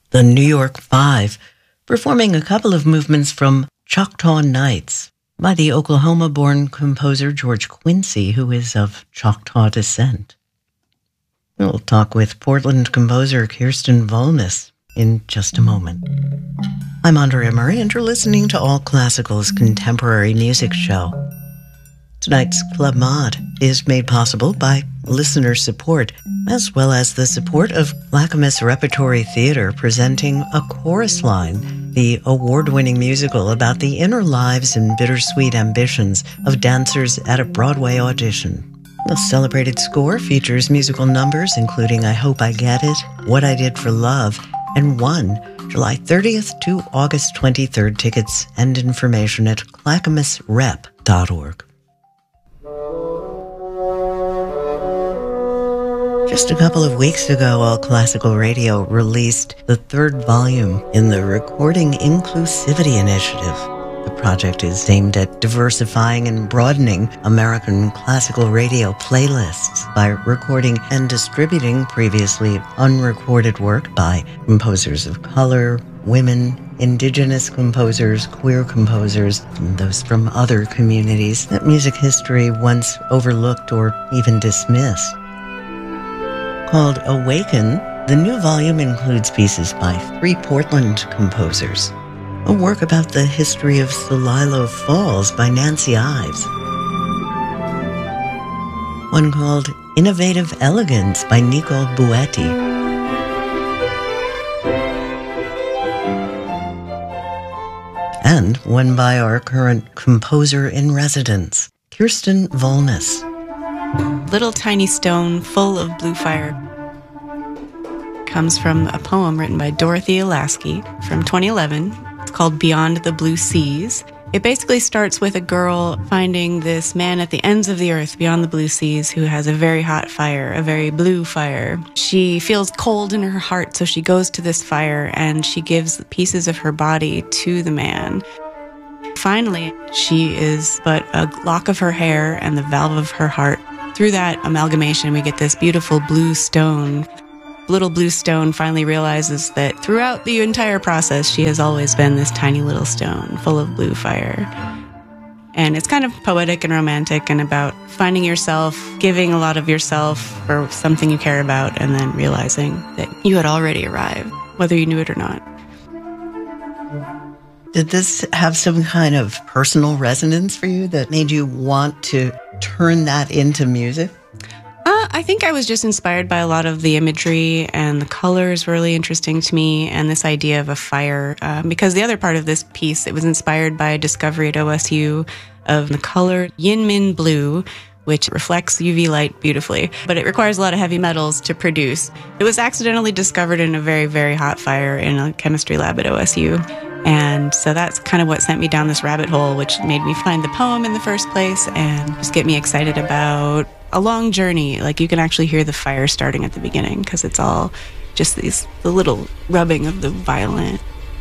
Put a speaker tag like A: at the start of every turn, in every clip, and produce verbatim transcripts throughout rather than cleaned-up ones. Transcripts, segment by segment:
A: the New York Five, performing a couple of movements from Choctaw Nights by the Oklahoma-born composer George Quincy, who is of Choctaw descent. We'll talk with Portland composer Kirsten Volness in just a moment. I'm Andrea Murray, and you're listening to All Classical's contemporary music show. Tonight's Club Mod is made possible by listener support, as well as the support of Clackamas Repertory Theater presenting A Chorus Line, the award-winning musical about the inner lives and bittersweet ambitions of dancers at a Broadway audition. The celebrated score features musical numbers including I Hope I Get It, What I Did for Love, and One, July thirtieth to August twenty-third. Tickets and information at clackamas rep dot org. Just a couple of weeks ago, All Classical Radio released the third volume in the Recording Inclusivity Initiative. The project is aimed at diversifying and broadening American classical radio playlists by recording and distributing previously unrecorded work by composers of color, women, indigenous composers, queer composers, and those from other communities that music history once overlooked or even dismissed. Called Awaken, the new volume includes pieces by three Portland composers, a work about the history of Celilo Falls by Nancy Ives, one called Innovative Elegance by Nico Buetti, and one by our current composer-in-residence, Kirsten Volness.
B: Little Tiny Stone Full of Blue Fire comes from a poem written by Dorothy Lasky from twenty eleven. It's called Beyond the Blue Seas. It basically starts with a girl finding this man at the ends of the earth beyond the blue seas who has a very hot fire, a very blue fire. She feels cold in her heart, so she goes to this fire and she gives pieces of her body to the man. Finally, she is but a lock of her hair and the valve of her heart. Through that amalgamation, we get this beautiful blue stone. Little blue stone finally realizes that throughout the entire process, she has always been this tiny little stone full of blue fire. And it's kind of poetic and romantic and about finding yourself, giving a lot of yourself for something you care about, and then realizing that you had already arrived, whether you knew it or not.
A: Did this have some kind of personal resonance for you that made you want to turn that into music?
B: Uh, I think I was just inspired by a lot of the imagery, and the colors were really interesting to me, and this idea of a fire. Um, because the other part of this piece, it was inspired by a discovery at O S U of the color Yin Min Blue, which reflects U V light beautifully, but it requires a lot of heavy metals to produce. It was accidentally discovered in a very, very hot fire in a chemistry lab at O S U. And so that's kind of what sent me down this rabbit hole, which made me find the poem in the first place and just get me excited about a long journey. Like, you can actually hear the fire starting at the beginning because it's all just these the little rubbing of the violin.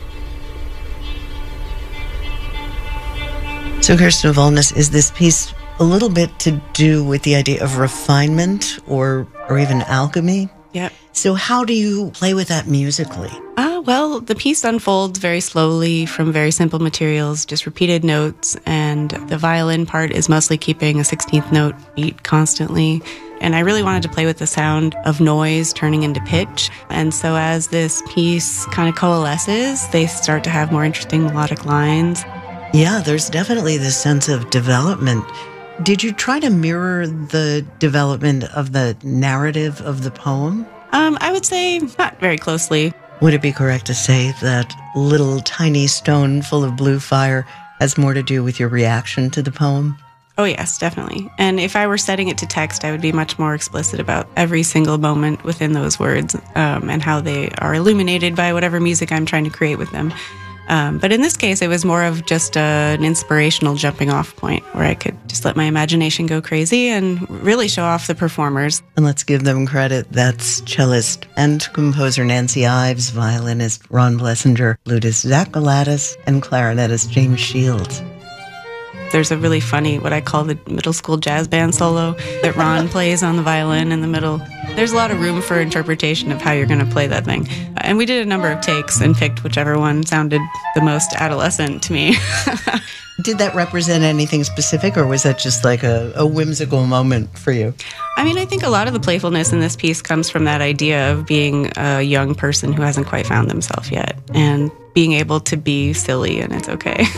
A: So, Kirsten Volness, is this piece a little bit to do with the idea of refinement or or even alchemy?
B: Yep.
A: So how do you play with that musically?
B: Uh, well, the piece unfolds very slowly from very simple materials, just repeated notes, and the violin part is mostly keeping a sixteenth note beat constantly. And I really wanted to play with the sound of noise turning into pitch. And so as this piece kind of coalesces, they start to have more interesting melodic lines.
A: Yeah, there's definitely this sense of development. Did you try to mirror the development of the narrative of the poem?
B: Um, I would say not very closely.
A: Would it be correct to say that Little Tiny Stone Full of Blue Fire has more to do with your reaction to the poem?
B: Oh, yes, definitely. And if I were setting it to text, I would be much more explicit about every single moment within those words um, and how they are illuminated by whatever music I'm trying to create with them. Um, but in this case, it was more of just a, an inspirational jumping off point where I could just let my imagination go crazy and really show off the performers.
A: And let's give them credit. That's cellist and composer Nancy Ives, violinist Ron Blessinger, flutist Zach Galatas, and clarinetist James Shields.
B: There's a really funny, what I call the middle school jazz band solo that Ron plays on the violin in the middle. There's a lot of room for interpretation of how you're going to play that thing. And we did a number of takes and picked whichever one sounded the most adolescent to me.
A: Did that represent anything specific, or was that just like a, a whimsical moment for you?
B: I mean, I think a lot of the playfulness in this piece comes from that idea of being a young person who hasn't quite found themselves yet and being able to be silly, and it's okay.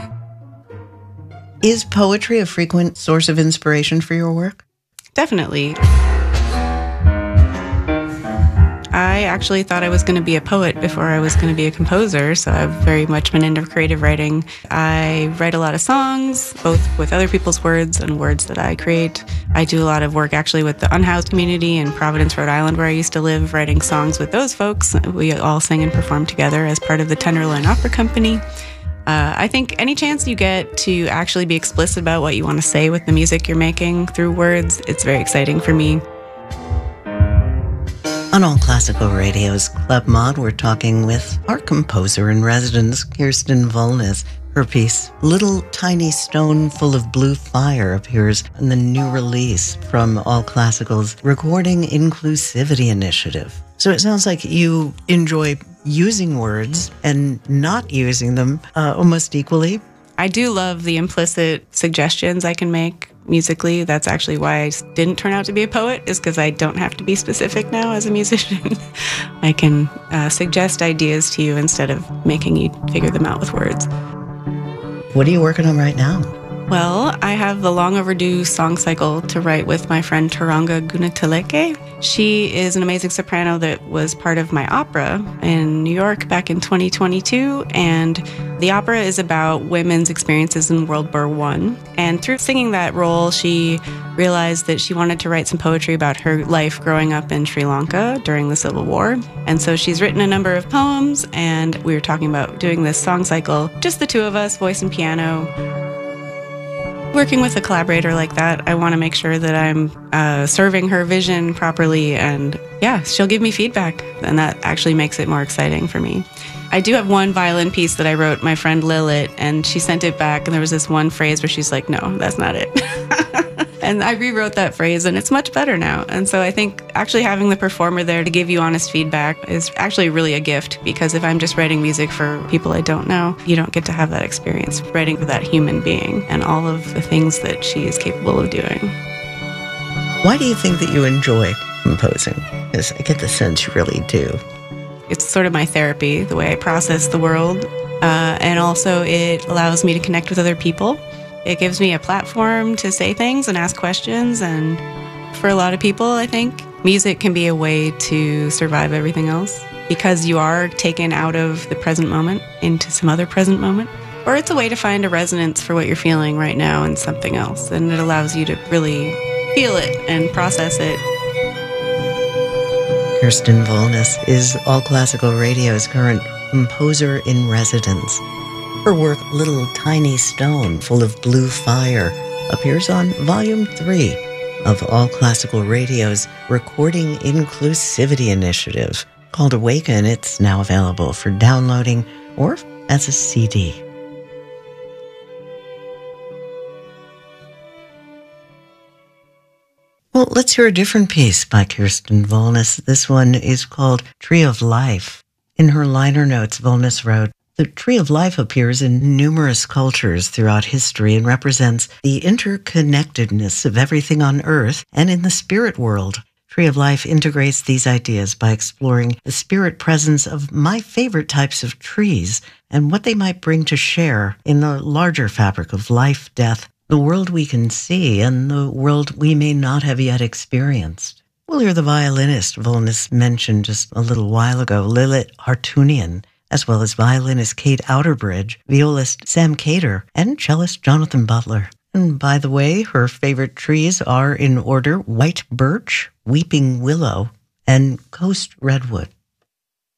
A: Is poetry a frequent source of inspiration for your work?
B: Definitely. I actually thought I was going to be a poet before I was going to be a composer, so I've very much been into creative writing. I write a lot of songs, both with other people's words and words that I create. I do a lot of work actually with the unhoused community in Providence, Rhode Island, where I used to live, writing songs with those folks. We all sing and perform together as part of the Tenderloin Opera Company. Uh, I think any chance you get to actually be explicit about what you want to say with the music you're making through words, it's very exciting for me.
A: On All Classical Radio's Club Mod, we're talking with our composer in residence, Kirsten Vollnes. Her piece, Little Tiny Stone Full of Blue Fire, appears in the new release from All Classical's Recording Inclusivity Initiative. So it sounds like you enjoy using words and not using them uh, almost equally.
B: I do love the implicit suggestions I can make musically. That's actually why I didn't turn out to be a poet, is because I don't have to be specific now as a musician. I can uh, suggest ideas to you instead of making you figure them out with words.
A: What are you working on right now?
B: Well, I have the long overdue song cycle to write with my friend Turanga Gunateleke. She is an amazing soprano that was part of my opera in New York back in twenty twenty-two, and the opera is about women's experiences in World War One. And through singing that role, she realized that she wanted to write some poetry about her life growing up in Sri Lanka during the Civil War. And so she's written a number of poems, and we were talking about doing this song cycle, just the two of us, voice and piano. Working with a collaborator like that, I want to make sure that I'm uh, serving her vision properly, and yeah, she'll give me feedback, and that actually makes it more exciting for me. I do have one violin piece that I wrote, my friend Lilith, and she sent it back, and there was this one phrase where she's like, no, that's not it. And I rewrote that phrase, and it's much better now. And so I think actually having the performer there to give you honest feedback is actually really a gift, because if I'm just writing music for people I don't know, you don't get to have that experience writing for that human being and all of the things that she is capable of doing.
A: Why do you think that you enjoy composing? Because I get the sense you really do.
B: It's sort of my therapy, the way I process the world. Uh, and also it allows me to connect with other people. It gives me a platform to say things and ask questions. And for a lot of people, I think, music can be a way to survive everything else, because you are taken out of the present moment into some other present moment. Or it's a way to find a resonance for what you're feeling right now in something else. And it allows you to really feel it and process it.
A: Kirsten Vollnes is All Classical Radio's current composer in residence. Her work, Little Tiny Stone Full of Blue Fire, appears on Volume three of All Classical Radio's Recording Inclusivity Initiative. Called Awaken, it's now available for downloading or as a C D. Well, let's hear a different piece by Kirsten Vollnes. This one is called Tree of Life. In her liner notes, Vollnes wrote, "The Tree of Life appears in numerous cultures throughout history and represents the interconnectedness of everything on Earth and in the spirit world. Tree of Life integrates these ideas by exploring the spirit presence of my favorite types of trees and what they might bring to share in the larger fabric of life, death, the world we can see, and the world we may not have yet experienced." We'll hear the violinist Vollnes mentioned just a little while ago, Lilith Hartunian, as well as violinist Kate Outerbridge, violist Sam Cater, and cellist Jonathan Butler. And by the way, her favorite trees are in order white birch, weeping willow, and coast redwood.